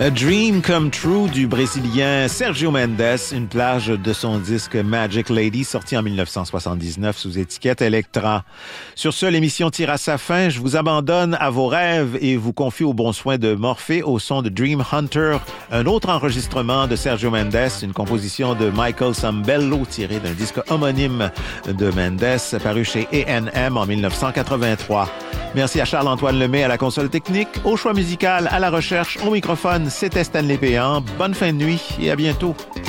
A Dream Come True du Brésilien Sergio Mendes, une plage de son disque Magic Lady sorti en 1979 sous étiquette Elektra. Sur ce, l'émission tire à sa fin. Je vous abandonne à vos rêves et vous confie au bon soin de Morphée au son de Dream Hunter, un autre enregistrement de Sergio Mendes, une composition de Michael Sambello tirée d'un disque homonyme de Mendes paru chez A&M en 1983. Merci à Charles-Antoine Lemay à la console technique, au choix musical, à la recherche, au microphone. C'était Stanley Péan. Bonne fin de nuit et à bientôt.